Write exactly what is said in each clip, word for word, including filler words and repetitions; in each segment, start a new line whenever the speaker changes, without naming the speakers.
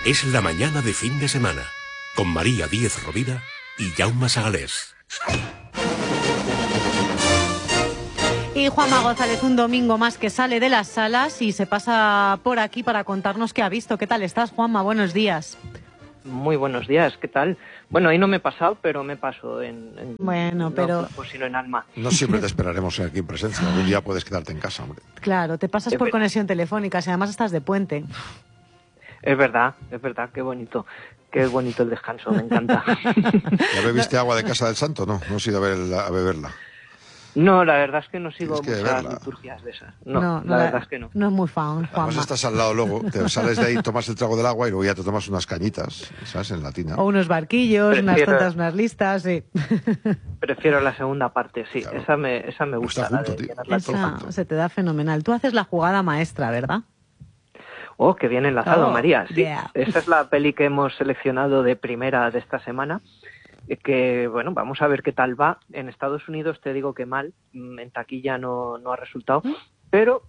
Es la mañana de fin de semana, con María Díez Rovira y Jaume Sagalés.
Y Juanma González, un domingo más que sale de las salas y se pasa por aquí para contarnos qué ha visto. ¿Qué tal estás, Juanma? Buenos días.
Muy buenos días, ¿qué tal? Bueno, ahí no me he pasado, pero me paso en, en
bueno,
no,
pero
pues sino en alma.
No siempre te esperaremos aquí en presencia, algún día puedes quedarte en casa, hombre.
Claro, te pasas
Es
por
ver...
conexión telefónica, si además estás de puente.
Es verdad, es verdad, qué bonito, qué bonito el descanso, me encanta.
¿Ya bebiste agua de Casa del Santo? No, no has ido a, verla, a beberla.
No, la verdad es que no sigo
que
muchas
verla.
liturgias de esas. No,
no,
la,
no
verdad la, es que no.
No es muy fan, Juanma.
Además estás al lado luego, te sales de ahí, tomas el trago del agua y luego ya te tomas unas cañitas, ¿sabes? En la tina.
O unos barquillos,
Prefiero...
unas tontas, unas listas, sí.
Prefiero la segunda parte, sí,
claro.
esa me, esa me gusta.
Está junto,
la de
tío.
la
esa se te da fenomenal. Tú haces la jugada maestra, ¿verdad?
Oh, qué bien enlazado,
oh,
María. Sí,
yeah.
Esa es la peli que hemos seleccionado de primera de esta semana. Que, bueno, vamos a ver qué tal va. En Estados Unidos te digo que mal, en taquilla no, no ha resultado, pero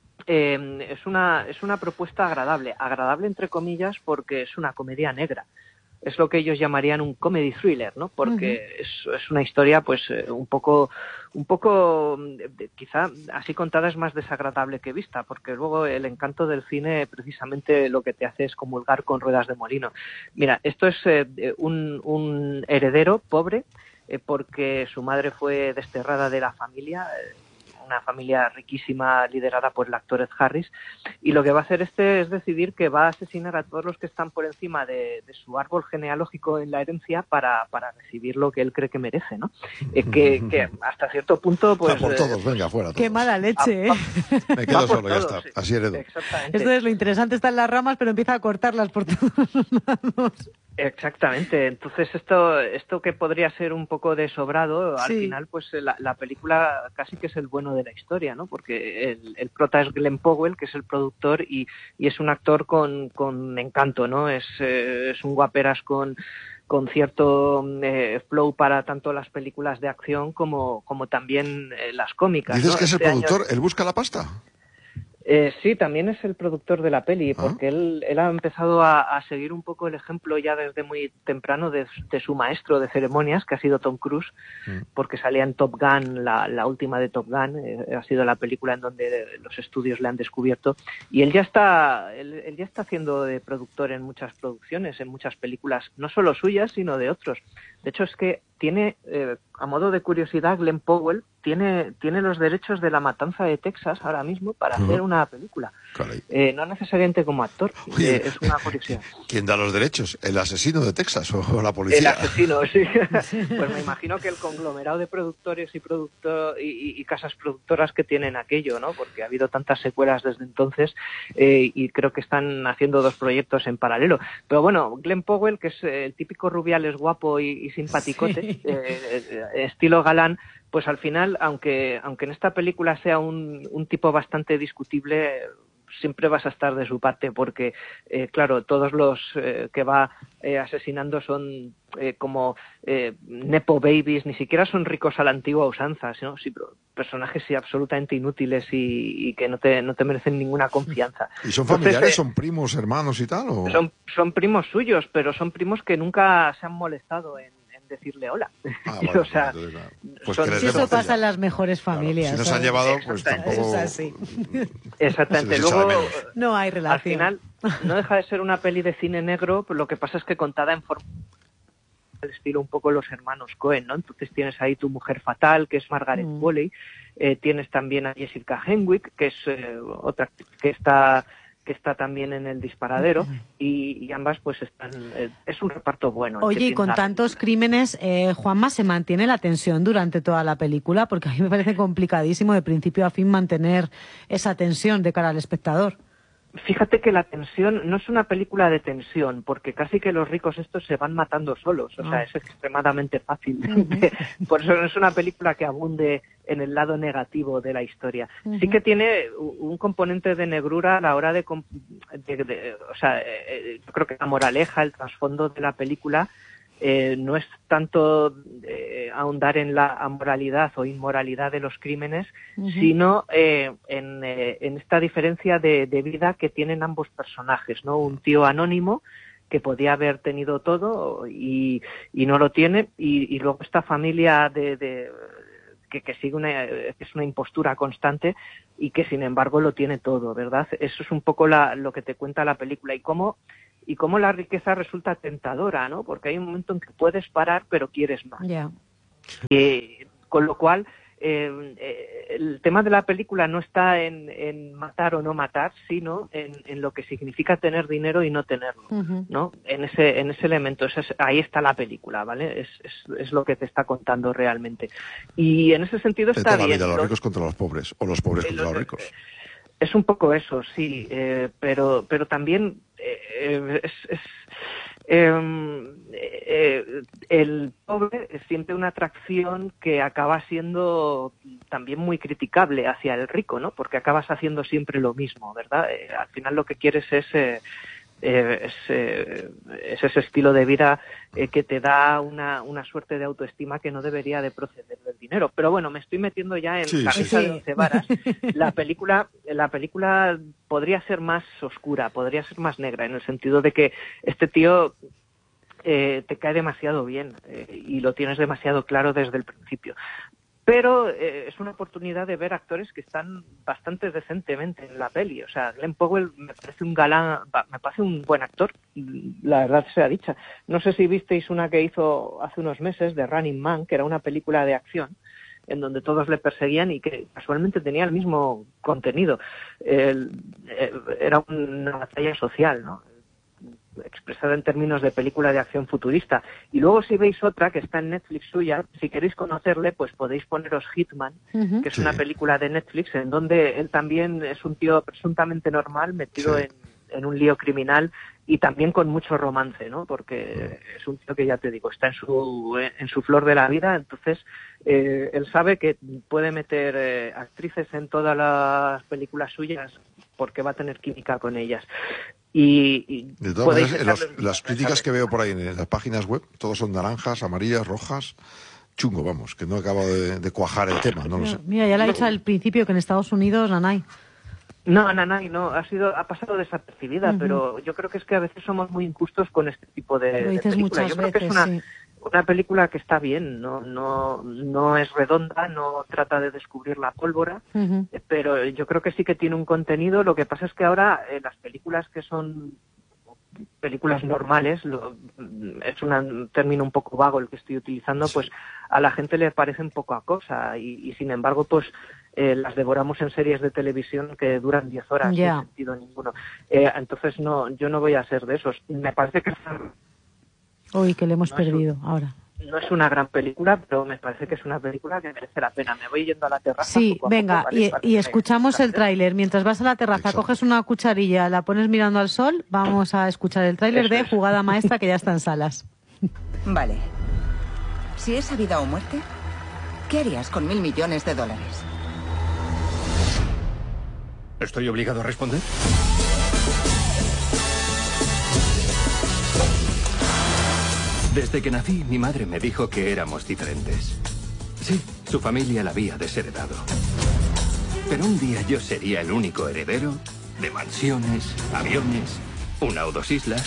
eh, es una, es una propuesta agradable. Agradable, entre comillas, porque es una comedia negra. Es lo que ellos llamarían un comedy thriller, ¿no? Porque uh-huh. es, es una historia, pues, un poco, un poco, quizá así contada es más desagradable que vista, porque luego el encanto del cine precisamente lo que te hace es comulgar con ruedas de molino. Mira, esto es eh, un, un heredero pobre, eh, porque su madre fue desterrada de la familia, eh, una familia riquísima liderada por el actor Ed Harris, y lo que va a hacer este es decidir que va a asesinar a todos los que están por encima de, de su árbol genealógico en la herencia para, para recibir lo que él cree que merece, ¿no? Eh, que, que hasta cierto punto, pues...
Va por todos, venga, fuera todos.
Qué mala leche,
¿eh?
Me quedo solo, ya está, así heredo.
Exactamente.
Esto es lo interesante, está en las ramas, pero empieza a cortarlas por todos lados.
Exactamente, entonces esto esto que podría ser un poco de sobrado, al sí. final pues la, la película casi que es el bueno de la historia, ¿no? Porque el, el prota es Glenn Powell, que es el productor, y, y es un actor con, con encanto, ¿no? Es, eh, es un guaperas con, con cierto eh, flow para tanto las películas de acción como, como también eh, las cómicas.
¿Dices
¿no?
que es
este
el productor?
Año...
¿Él busca la pasta?
Eh, sí, también es el productor de la peli, porque ¿Ah? él, él ha empezado a, a seguir un poco el ejemplo ya desde muy temprano de, de su maestro de ceremonias, que ha sido Tom Cruise, mm. porque salía en Top Gun, la, la última de Top Gun, eh, ha sido la película en donde los estudios le han descubierto, y él ya está él, él ya está haciendo de productor en muchas producciones, en muchas películas, no solo suyas, sino de otros. De hecho, es que tiene, eh, a modo de curiosidad, Glenn Powell tiene, tiene los derechos de La Matanza de Texas ahora mismo para uh-huh. hacer una película. Eh, no necesariamente como actor,
Oye,
eh, es una curiosidad.
¿Quién da los derechos? ¿El asesino de Texas o la policía?
El asesino, sí. Pues me imagino que el conglomerado de productores y, productor, y, y casas productoras que tienen aquello, ¿no? Porque ha habido tantas secuelas desde entonces eh, y creo que están haciendo dos proyectos en paralelo. Pero bueno, Glenn Powell, que es el típico rubiales guapo y, y simpaticote, sí. eh, estilo galán, pues al final, aunque aunque en esta película sea un, un tipo bastante discutible, siempre vas a estar de su parte porque, eh, claro, todos los eh, que va eh, asesinando son eh, como eh, nepo babies, ni siquiera son ricos a la antigua usanza, ¿no? Sí, pero personajes sí absolutamente inútiles y, y que no te no te merecen ninguna confianza.
¿Y son familiares? Entonces, eh, ¿son primos, hermanos y tal? ¿o?
Son, son primos suyos, pero son primos que nunca se han molestado en decirle hola.
Ah, bueno,
o sea,
pues, pues
son,
si eso pasa en las mejores familias.
Claro, si nos han llevado, pues tampoco...
Es así.
Exactamente. Luego,
no hay relación.
Al final, no deja de ser una peli de cine negro, pero lo que pasa es que contada en forma al estilo un poco los hermanos Coen, ¿no? Entonces tienes ahí Tu mujer fatal, que es Margaret mm. Qualley, eh, tienes también a Jessica Henwick, que es eh, otra que está... que está también en El disparadero, y, y ambas pues están, eh, es un reparto bueno.
Oye, y con tantos crímenes, eh, Juanma, ¿se mantiene la tensión durante toda la película? Porque a mí me parece complicadísimo de principio a fin mantener esa tensión de cara al espectador.
Fíjate que la tensión no es una película de tensión, porque casi que los ricos estos se van matando solos, o oh. sea, es extremadamente fácil. Uh-huh. Por eso no es una película que abunde en el lado negativo de la historia. Uh-huh. Sí que tiene un componente de negrura a la hora de... de, de o sea, eh, yo creo que la moraleja, el trasfondo de la película eh, no es tanto eh, ahondar en la amoralidad o inmoralidad de los crímenes, uh-huh. sino eh, en, eh, en esta diferencia de, de vida que tienen ambos personajes, ¿no? Un tío anónimo que podía haber tenido todo y, y no lo tiene, y, y luego esta familia de, de que, que sigue una, que es una impostura constante y que sin embargo lo tiene todo, ¿verdad? Eso es un poco la, lo que te cuenta la película y cómo y cómo la riqueza resulta tentadora, ¿no? Porque hay un momento en que puedes parar pero quieres más.
Yeah.
Eh, con lo cual eh, eh, el tema de la película no está en, en matar o no matar, sino en, en lo que significa tener dinero y no tenerlo, uh-huh. ¿no? En ese en ese elemento, ese es, ahí está la película, ¿vale? Es, es, es lo que te está contando realmente. Y en ese sentido está bien.
De toda la vida, los ricos contra los pobres, o los pobres contra los ricos.
Es un poco eso, sí, eh, pero pero también eh, es... es Eh, eh, el pobre siente una atracción que acaba siendo también muy criticable hacia el rico, ¿no? Porque acabas haciendo siempre lo mismo, ¿verdad? Eh, al final lo que quieres es, eh, eh, es, eh, es ese estilo de vida eh, que te da una, una suerte de autoestima que no debería de proceder del dinero. Pero bueno, me estoy metiendo ya en
sí,
camisa
sí.
de once varas. La película, la película podría ser más oscura, podría ser más negra, en el sentido de que este tío eh, te cae demasiado bien eh, y lo tienes demasiado claro desde el principio. Pero eh, es una oportunidad de ver actores que están bastante decentemente en la peli. O sea, Glenn Powell me parece un galán, me parece un buen actor, la verdad sea dicha. No sé si visteis una que hizo hace unos meses de Running Man, que era una película de acción en donde todos le perseguían y que casualmente tenía el mismo contenido. El, eh, era una batalla social, ¿no? Expresada en términos de película de acción futurista. Y luego si veis otra que está en Netflix suya, si queréis conocerle, pues podéis poneros Hitman, uh-huh. que es sí. una película de Netflix en donde él también es un tío presuntamente normal metido sí. en, en un lío criminal y también con mucho romance, ¿no? Porque es un tío que, ya te digo, está en su en su flor de la vida, entonces eh, él sabe que puede meter eh, actrices en todas las películas suyas porque va a tener química con ellas. Y, y
de todas maneras, los, las críticas que veo por ahí en las páginas web, todos son naranjas, amarillas, rojas, chungo, vamos, que no acabo de, de cuajar el tema, no lo sé.
Mira, ya le he dicho al principio que en Estados Unidos, Nanay.
No, Nanay, no, ha sido, ha pasado desapercibida, uh-huh. pero yo creo que es que a veces somos muy injustos con este tipo de,
lo dices
de películas.
Muchas
yo creo
veces,
que es una,
sí.
una película que está bien, no, no, no es redonda, no trata de descubrir la pólvora, uh-huh. pero yo creo que sí que tiene un contenido. Lo que pasa es que ahora eh, las películas que son películas normales, lo, es una, un término un poco vago el que estoy utilizando, pues a la gente le parecen poca cosa y, y sin embargo pues eh, las devoramos en series de televisión que duran diez horas yeah. sin sentido ninguno. Eh, entonces no, yo no voy a ser de esos. Me parece que
uy, que le hemos
no
perdido
un,
ahora.
No es una gran película, pero me parece que es una película que merece la pena. Me voy yendo a la terraza.
Sí,
poco a
venga,
poco, ¿vale?
y, y escuchamos el tráiler. Mientras vas a la terraza, exacto, coges una cucharilla, la pones mirando al sol, vamos a escuchar el tráiler de es. Jugada Maestra, que ya está en salas.
Vale. Si es a vida o muerte, ¿qué harías con mil millones de dólares?
¿Estoy obligado a responder? Desde que nací, mi madre me dijo que éramos diferentes. Sí, su familia la había desheredado. Pero un día yo sería el único heredero de mansiones, aviones, una o dos islas.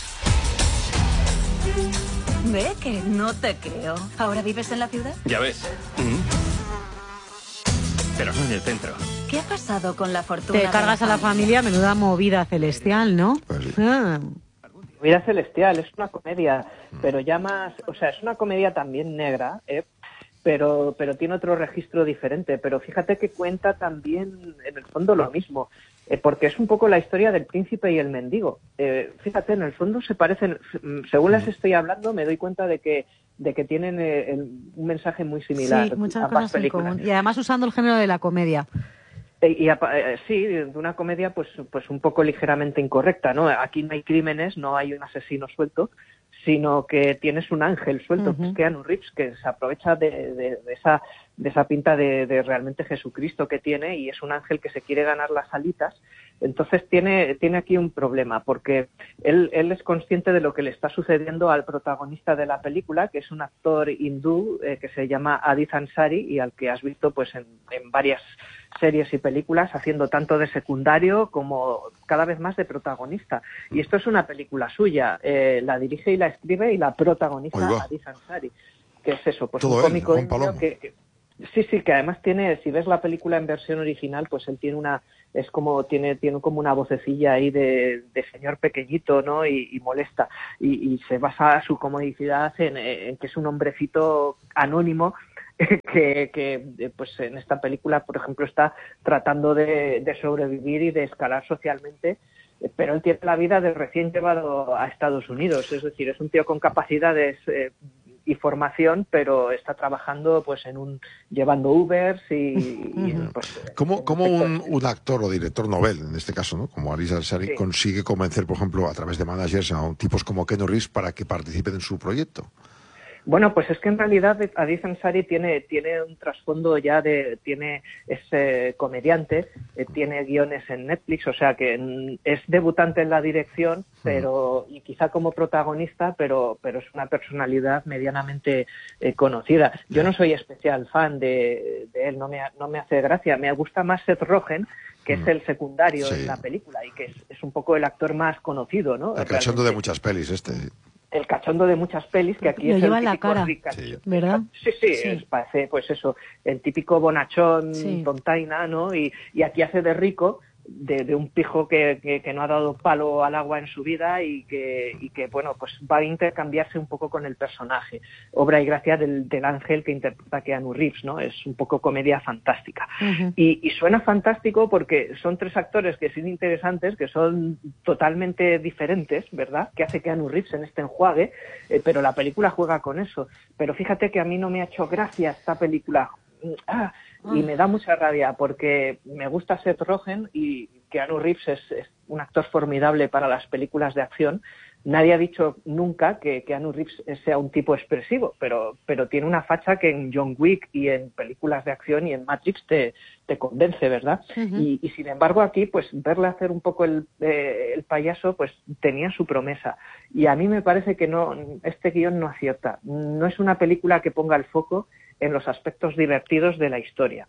Ve que no te creo. ¿Ahora vives en la ciudad?
Ya ves. Mm. Pero no en el centro.
¿Qué ha pasado con la fortuna?
Te cargas
la
a la familia, menuda movida celestial, ¿no?
Pues sí.
Ah.
Movida celestial, es una comedia, pero ya más, o sea, es una comedia también negra, ¿eh? pero pero tiene otro registro diferente. Pero fíjate que cuenta también, en el fondo, lo mismo, eh, porque es un poco la historia del príncipe y el mendigo. Eh, fíjate, en el fondo se parecen, según las estoy hablando, me doy cuenta de que de que tienen eh, el, un mensaje muy similar.
Sí, muchas
ambas
cosas
películas.
en común. Y además usando el género de la comedia.
Y, y eh, sí, de una comedia pues pues un poco ligeramente incorrecta, ¿no? Aquí no hay crímenes, no hay un asesino suelto, sino que tienes un ángel suelto, uh-huh. que es Keanu Reeves, que se aprovecha de, de, de esa de esa pinta de, de realmente Jesucristo que tiene, y es un ángel que se quiere ganar las alitas. Entonces tiene tiene aquí un problema, porque él, él es consciente de lo que le está sucediendo al protagonista de la película, que es un actor hindú eh, que se llama Adith Ansari y al que has visto pues en, en varias series y películas haciendo tanto de secundario como cada vez más de protagonista. Y esto es una película suya, eh, la dirige y la escribe y la protagoniza Adith Ansari, que es eso, pues
todo
un cómico
él,
indio que, que sí, sí, que además tiene, si ves la película en versión original, pues él tiene una, es como, tiene, tiene como una vocecilla ahí de, de señor pequeñito, ¿no? Y, y molesta. Y, y se basa su comodicidad en, en que es un hombrecito anónimo que, que, pues en esta película, por ejemplo, está tratando de, de sobrevivir y de escalar socialmente, pero él tiene la vida de recién llevado a Estados Unidos, es decir, es un tío con capacidades eh, y formación, pero está trabajando pues en un llevando Ubers y, y pues,
¿Cómo, cómo un, un actor o director novel, en este caso, ¿no? Como Adith Ansari, sí, consigue convencer, por ejemplo, a través de managers a tipos como Keanu Reeves para que participen en su proyecto?
Bueno, pues es que en realidad Adith Ansari tiene, tiene un trasfondo ya de, tiene, es eh, comediante, eh, tiene guiones en Netflix, o sea que mm, es debutante en la dirección, pero, y quizá como protagonista, pero, pero es una personalidad medianamente eh, conocida. Yo no soy especial fan de, de él, no me, no me hace gracia, me gusta más Seth Rogen, que mm. es el secundario sí. en la película y que es, es un poco el actor más conocido, ¿no?
El cachondo de muchas pelis este.
El cachondo de muchas pelis, que aquí
lo
es
lleva
el
en
típico
la cara,
rica,
sí. ¿verdad?
Sí, sí,
sí.
Es, parece pues eso, el típico bonachón,
sí.
tontaina, ¿no? Y, y aquí hace de rico, de, de un pijo que, que, que no ha dado palo al agua en su vida y que, y que, bueno, pues va a intercambiarse un poco con el personaje. Obra y gracia del, del ángel que interpreta Keanu Reeves, ¿no? Es un poco comedia fantástica. Uh-huh. Y, y suena fantástico porque son tres actores que son interesantes, que son totalmente diferentes, ¿verdad? Que hace Keanu Reeves en este enjuague, eh, pero la película juega con eso. Pero fíjate que a mí no me ha hecho gracia esta película. Ah, y me da mucha rabia porque me gusta Seth Rogen y Keanu Reeves es, es un actor formidable para las películas de acción. Nadie ha dicho nunca que Keanu Reeves sea un tipo expresivo, pero, pero tiene una facha que en John Wick y en películas de acción y en Matrix te, te convence, ¿verdad? Uh-huh. Y, y sin embargo aquí, pues verle hacer un poco el, eh, el payaso, pues tenía su promesa. Y a mí me parece que no, este guión no acierta. No es una película que ponga el foco en los aspectos divertidos de la historia.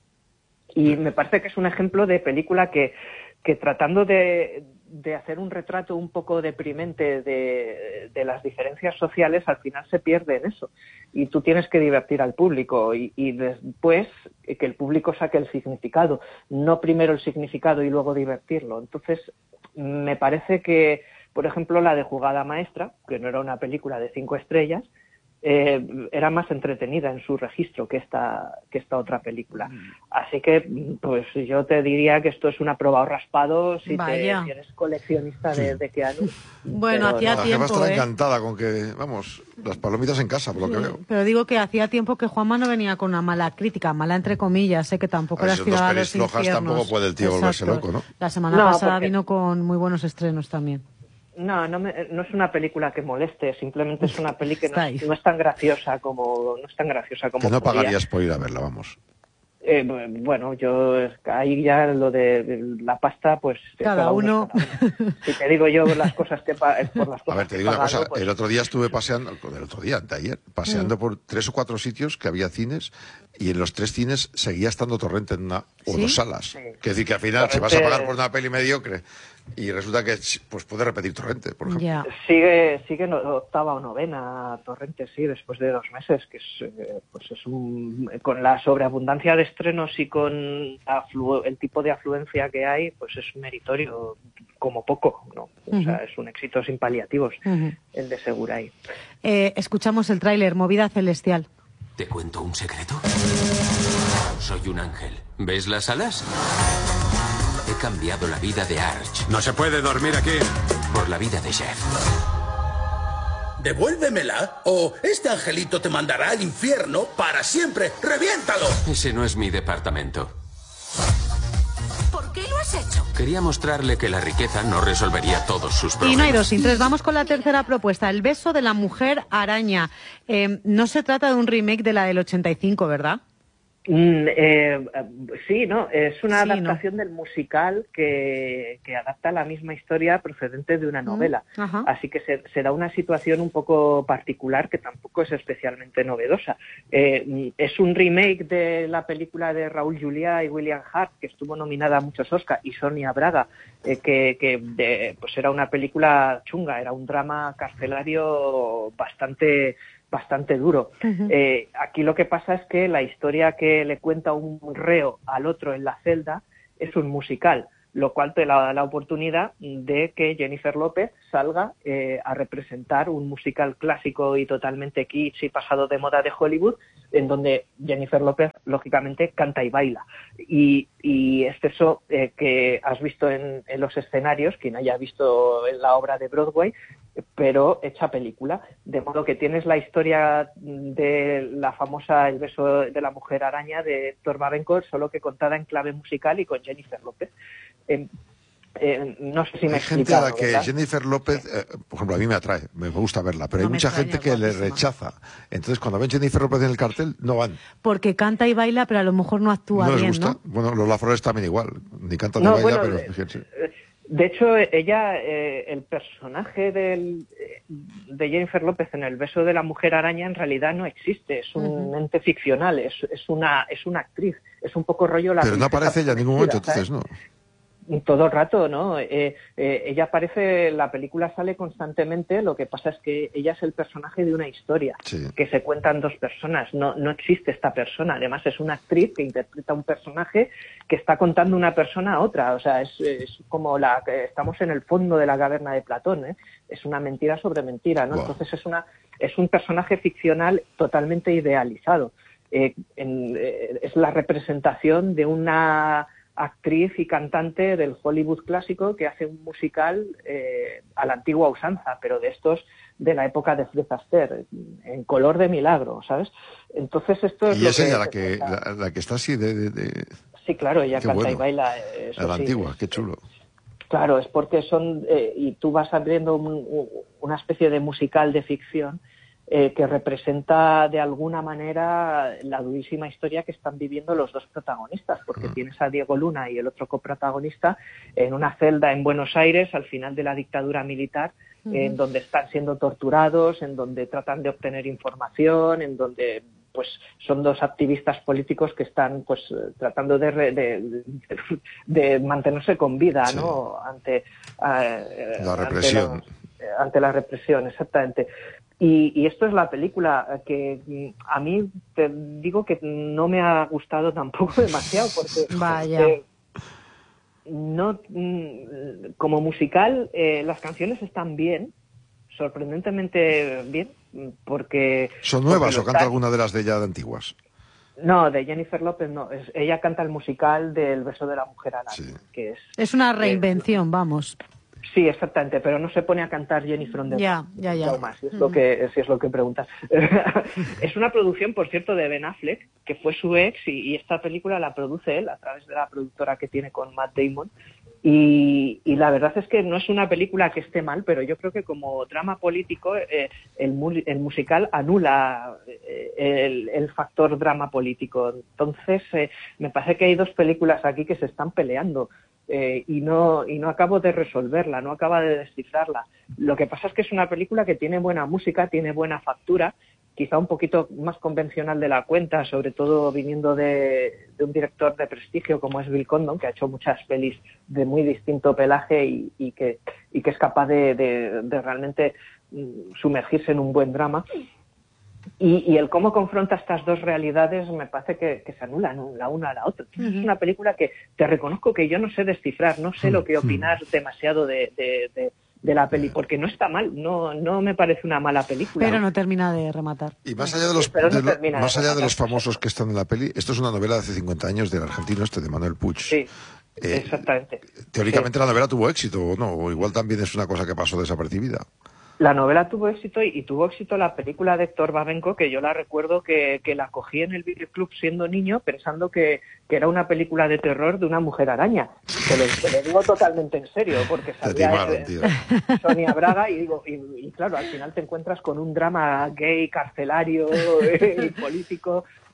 Y me parece que es un ejemplo de película que, que tratando de, de hacer un retrato un poco deprimente de, de las diferencias sociales, al final se pierde en eso. Y tú tienes que divertir al público y, y después que el público saque el significado, no primero el significado y luego divertirlo. Entonces, me parece que, por ejemplo, la de Jugada Maestra, que no era una película de cinco estrellas, Eh, era más entretenida en su registro que esta que esta otra película. Así que, pues yo te diría que esto es una prueba o raspado si, te, si eres coleccionista de, de Keanu.
Bueno,
pero,
hacía
no.
tiempo,
La jefa estará
¿eh?
encantada con que, vamos, las palomitas en casa, por lo
sí,
que veo.
Pero digo que hacía tiempo que Juanma no venía con una mala crítica, mala entre comillas, sé que tampoco era estirada a los infiernos.
Tampoco puede el tío
Exacto.
volverse loco, ¿no?
La semana
no,
pasada
porque...
vino con muy buenos estrenos también.
No, no, me, no es una película que moleste, simplemente es una peli que no, no es tan graciosa como no es tan graciosa como
que no
podría.
pagarías por ir a verla, vamos.
Eh, bueno, yo ahí ya lo de la pasta, pues
cada, cada uno.
uno si te digo yo las cosas que por las cosas
a ver, te digo
pagado,
una cosa.
Pues...
El otro día estuve paseando, el otro día, de ayer, paseando mm. por tres o cuatro sitios que había cines y en los tres cines seguía estando Torrente en una o ¿sí? dos salas. Sí. Que decir que al final, Torrente... si vas a pagar por una peli mediocre y resulta que pues puede repetir Torrente, por ejemplo.
Yeah.
Sigue sigue en octava o novena Torrente, sí, después de dos meses, que es eh, pues es un con la sobreabundancia de estrenos y con aflu- el tipo de afluencia que hay, pues es meritorio como poco, ¿no? O uh-huh. sea, es un éxito sin paliativos uh-huh. el de Seguray.
Eh, escuchamos el tráiler, Movida Celestial.
¿Te cuento un secreto? Soy un ángel. ¿Ves las alas? He cambiado la vida de Arch.
No se puede dormir aquí.
Por la vida de Jeff.
Devuélvemela o este angelito te mandará al infierno para siempre. ¡Reviéntalo!
Ese no es mi departamento.
¿Por qué lo has hecho?
Quería mostrarle que la riqueza no resolvería todos sus problemas.
Y no hay dos sin tres. Vamos con la tercera propuesta. El beso de la mujer araña. Eh, no se trata de un remake de la del ochenta y cinco, ¿verdad?
Mm, eh, sí, no, es una
Sí,
adaptación del musical que, que adapta la misma historia procedente de una novela.
Mm, ajá.
Así que se, se da una situación un poco particular que tampoco es especialmente novedosa. Eh, es un remake de la película de Raúl Juliá y William Hart, que estuvo nominada a muchos Oscars, y Sonia Braga, eh, que, que de, pues era una película chunga, era un drama carcelario bastante bastante duro.
Uh-huh.
Eh, aquí lo que pasa es que la historia que le cuenta un reo al otro en la celda es un musical, lo cual te da la oportunidad de que Jennifer López salga eh, a representar un musical clásico y totalmente kitsch y pasado de moda de Hollywood, en donde Jennifer López, lógicamente, canta y baila. Y, y es eso eh, que has visto en, en los escenarios, quien haya visto en la obra de Broadway, pero hecha película, de modo que tienes la historia de la famosa El beso de la mujer araña de Héctor Babencourt, solo que contada en clave musical y con Jennifer López. Eh, eh, no sé si me
Hay
he
gente
explicado,
a la que
¿verdad?
Jennifer López, eh, por ejemplo, a mí me atrae, me gusta verla, pero
No
hay
me
mucha
extraña,
gente que le
guapísima.
rechaza. Entonces, cuando ven Jennifer López en el cartel, no van.
Porque canta y baila, pero a lo mejor no actúa
No les
bien,
gusta.
¿no?
Bueno, Lola Flores también igual. Ni canta ni
No,
baila,
bueno,
pero
eh,
fíjense.
De hecho, ella, eh, el personaje del, eh, de Jennifer López en El beso de la mujer araña en realidad no existe, es un
Uh-huh.
ente ficcional, es, es, una, es una actriz, es un poco rollo la
Pero no
princesa
aparece ella en ningún momento,
prometida,
entonces,
¿sabes?
¿no?
Todo el rato, ¿no? Eh, eh, ella aparece, la película sale constantemente, lo que pasa es que ella es el personaje de una historia
Sí.
que se cuentan dos personas, no, no existe esta persona, además es una actriz que interpreta un personaje que está contando una persona a otra, o sea, es, es como la estamos en el fondo de la caverna de Platón, ¿eh? Es una mentira sobre mentira, ¿no?
Wow.
Entonces es una es un personaje ficcional totalmente idealizado, eh, en, eh, es la representación de una actriz y cantante del Hollywood clásico que hace un musical eh, a la antigua usanza, pero de estos de la época de Fred Astaire, en color de milagro, ¿sabes? Entonces esto es
Y
lo
es
que
ella la que, la, la que está así de... de, de...
Sí, claro, ella
Qué
canta
bueno.
y baila. Eso
A la
sí,
antigua,
es-
qué chulo.
Claro, es porque son... Eh, y tú vas abriendo un- un- una especie de musical de ficción eh, que representa de alguna manera la durísima historia que están viviendo los dos protagonistas, porque
Mm.
tienes a Diego Luna y el otro coprotagonista en una celda en Buenos Aires al final de la dictadura militar,
Ujú.
en donde están siendo torturados, en donde tratan de obtener información, en donde pues son dos activistas políticos que están pues eh, tratando de, re- de, de, de mantenerse con vida,
Sí.
¿no? Ante, eh,
La
ante
represión.
los- eh, ante la represión, exactamente. Y, y esto es la película eh, que mm, a mí te digo que no me ha gustado tampoco demasiado porque
Vaya.
eh, no mm, como musical eh, las canciones están bien, sorprendentemente bien, mm, porque
¿Son
porque
nuevas
lo
o canta
están-
alguna de las de ella de antiguas?
No, de Jennifer López no, es, ella canta el musical del beso de la mujer araña,
Sí.
que es
Es una reinvención, vamos.
sí, exactamente, pero no se pone a cantar Jenny from the
Ya, ya, ya.
Jaume, si es lo que si es lo que preguntas. Es una producción, por cierto, de Ben Affleck, que fue su ex, y, y esta película la produce él a través de la productora que tiene con Matt Damon. Y, y la verdad es que no es una película que esté mal, pero yo creo que como drama político eh, el, mu- el musical anula eh, el, el factor drama político. Entonces, eh, me parece que hay dos películas aquí que se están peleando. Eh, y no y no acabo de resolverla, no acaba de descifrarla. Lo que pasa es que es una película que tiene buena música, tiene buena factura, quizá un poquito más convencional de la cuenta, sobre todo viniendo de, de un director de prestigio como es Bill Condon, que ha hecho muchas pelis de muy distinto pelaje y, y que y que es capaz de, de, de realmente mm, sumergirse en un buen drama. Y, y el cómo confronta estas dos realidades me parece que, que se anulan la una a la otra. Entonces,
Ujú.
es una película que te reconozco que yo no sé descifrar, no sé lo que opinar demasiado de, de, de, de la peli, porque no está mal, no, no me parece una mala película.
Pero no termina de rematar.
Y más allá de los,
Pero no
de lo-
termina de
más allá de
rematar.
los famosos que están en la peli, esto es una novela de hace cincuenta años del argentino este, de Manuel Puig.
Sí,
Eh,
exactamente.
Teóricamente la novela tuvo éxito, ¿o no? O igual también es una cosa que pasó desapercibida.
La novela tuvo éxito y, y tuvo éxito la película de Héctor Babenco, que yo la recuerdo que, que la cogí en el videoclub siendo niño pensando que, que era una película de terror de una mujer araña. Te lo, te lo digo totalmente en serio, porque
Te
salía
timaron,
eh,
tío.
Sonia Braga y digo y, y claro, al final te encuentras con un drama gay, carcelario y político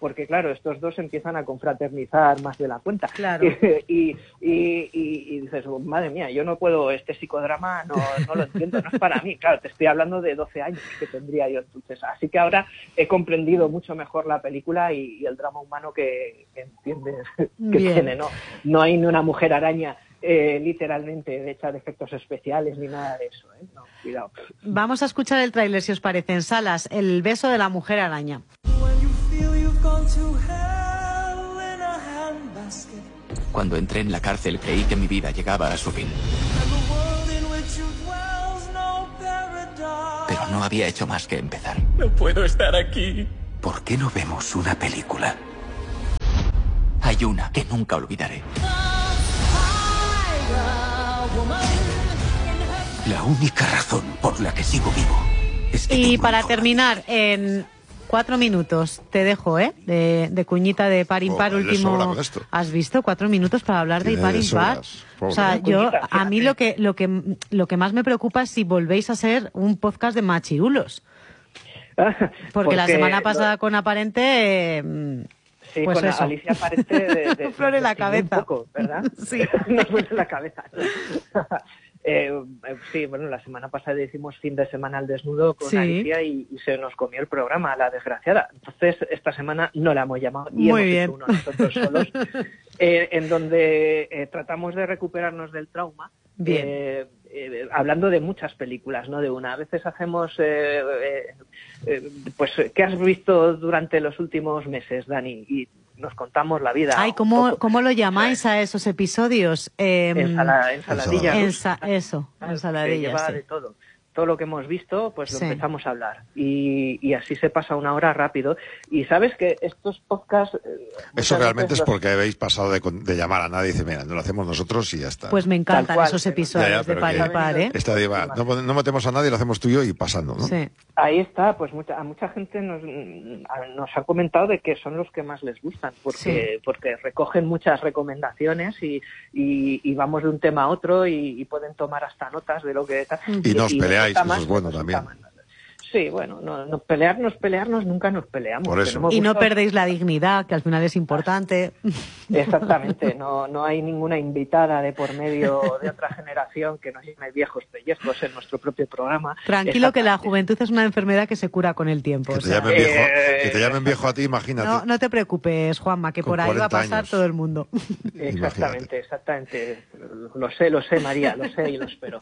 porque claro, estos dos empiezan a confraternizar más de la cuenta.
Claro.
Y, y, y, y dices, oh, madre mía, yo no puedo, este psicodrama no, no lo entiendo, no es para mí. Claro, te estoy hablando de doce años que tendría yo entonces. Así que ahora he comprendido mucho mejor la película y, y el drama humano que, que entiendes que
Bien.
tiene, ¿no? No hay ni una mujer araña eh, literalmente hecha de efectos especiales ni nada de eso, ¿eh? No, cuidado.
Vamos a escuchar el tráiler, si os parece, en salas, El beso de la mujer araña.
Cuando entré en la cárcel creí que mi vida llegaba a su fin. Pero no había hecho más que empezar.
No puedo estar aquí.
¿Por qué no vemos una película? Hay una que nunca olvidaré. La única razón por la que sigo vivo es que
Y
tengo
para
un hijo.
terminar, en cuatro minutos, te dejo, ¿eh? De, de cuñita de par impar,
Oh, le
último.
sobra con esto.
¿Has visto? Cuatro minutos para hablar de
Tiene
par
de
impar.
sobras, pobre.
O sea, yo,
Cuñita,
a mí
fíjate.
lo que, lo que, lo que más me preocupa es si volvéis a ser un podcast de machirulos. Porque, la semana pasada con Aparente, eh,
Sí,
pues
con
eso.
Alicia Aparente de, de,
Flor en la
de-
cabeza.
un poco, ¿verdad?
Sí.
Nos fue en la cabeza. Eh, eh, sí, bueno, la semana pasada hicimos fin de semana al desnudo con
Sí.
Alicia y, y se nos comió el programa, la desgraciada. Entonces, esta semana no la hemos llamado y
Muy
hemos
bien.
hecho uno nosotros solos, eh, en donde eh, tratamos de recuperarnos del trauma.
Bien.
Eh, eh, hablando de muchas películas, no de una. A veces hacemos, eh, eh, eh, pues, ¿qué has visto durante los últimos meses, Dani? Y nos contamos la vida.
Ay,
un
¿cómo,
poco.
¿cómo lo llamáis a esos episodios? Eh,
Ensala- ensaladilla.
ensa- eso,
Claro, que
ensaladilla,
lleva
sí.
de todo. Todo lo que hemos visto, pues lo
Sí.
empezamos a hablar. Y, y así se pasa una hora rápido. Y sabes que estos podcasts... eh,
Eso
muchas
realmente
veces
es
los-
porque habéis pasado de, con- de llamar a nadie y dice, mira, no lo hacemos nosotros y ya está.
Pues me encantan
Tal cual,
esos
pero-
episodios
Ya, ya,
de
pero
par
que-
impar, ¿eh?
Esta diva, no, no metemos a nadie, lo hacemos tú y yo y pasando, ¿no?
Sí.
Ahí está, pues mucha, a mucha gente nos, a- nos ha comentado de que son los que más les gustan, porque, porque recogen muchas recomendaciones y, y, y vamos de un tema a otro y, y pueden tomar hasta notas de lo que...
Y no os peleáis,
gusta
eso
más,
es bueno
nos
también.
gusta más. Sí, bueno, no, no pelearnos, pelearnos, nunca nos peleamos.
Por eso.
Tenemos
Y no
gustos-
perdéis la dignidad, que al final es importante.
Exactamente, no, no hay ninguna invitada de por medio de otra generación que nos llame viejos pellizcos en nuestro propio programa.
Tranquilo, que la
Exactamente.
juventud es una enfermedad que se cura con el tiempo.
Que
o
te,
sea,
llamen viejo,
Eh,
que te llamen viejo a ti, imagínate.
no, no te preocupes, Juanma, que
Con
por ahí va a
cuarenta
pasar
años.
todo el mundo.
Exactamente, exactamente. Lo sé, lo sé, María, lo sé y lo espero.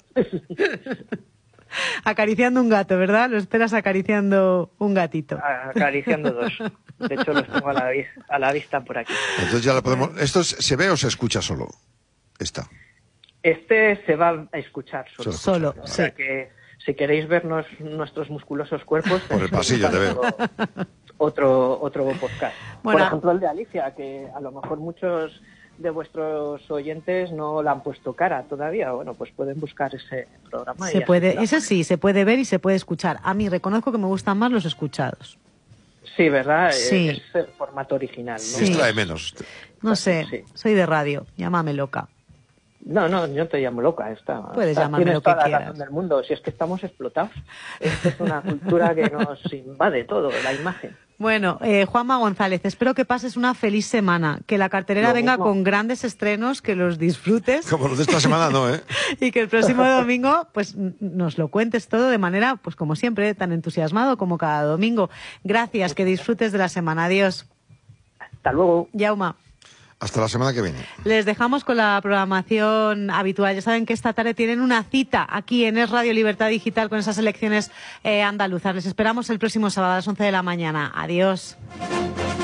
Acariciando un gato, ¿verdad? Lo esperas acariciando un gatito.
Acariciando dos. De hecho, los tengo a la, vi- a la vista por aquí.
Entonces ya lo podemos... ¿Esto es- se ve o se escucha solo? Esta.
Este se va a escuchar solo.
Solo,
O
sí.
sea que si queréis vernos nuestros musculosos cuerpos...
Por el pasillo te veo.
Otro, otro podcast.
Bueno.
Por ejemplo, el de Alicia, que a lo mejor muchos de vuestros oyentes no le han puesto cara todavía. Bueno, pues pueden buscar ese programa. y
Se
así
puede,
la-
ese sí, se puede ver y se puede escuchar. A mí reconozco que me gustan más los escuchados.
Sí, ¿verdad?
Sí.
Es el formato original, ¿no?
Sí.
Distrae menos.
No sé,
Sí.
soy de radio, llámame loca.
No, no, yo te llamo loca. Está,
Puedes
está-
llamarme
tienes
lo que
toda la
quieras.
razón del mundo. Si es que estamos explotados. Esta es una cultura que nos invade todo, la imagen.
Bueno, eh, Juanma González, espero que pases una feliz semana, que la cartelera
Lo
venga
mismo.
con grandes estrenos, que los disfrutes
Como los de esta semana no, ¿eh?
y que el próximo domingo pues n- nos lo cuentes todo de manera, pues como siempre, tan entusiasmado como cada domingo. Gracias, que disfrutes de la semana. Adiós.
Hasta luego.
Yauma.
Hasta la semana que viene.
Les dejamos con la programación habitual. Ya saben que esta tarde tienen una cita aquí en Es Radio Libertad Digital con esas elecciones eh, andaluzas. Les esperamos el próximo sábado a las once de la mañana. Adiós.